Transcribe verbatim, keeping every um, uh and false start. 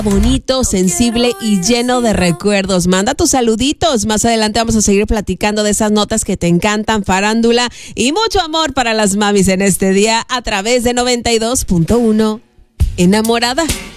bonito, sensible y lleno de recuerdos. Manda tus saluditos. Más adelante vamos a seguir platicando de esas notas que te encantan, farándula y mucho amor para las mamis en este día a través de noventa y dos punto uno. Enamorada.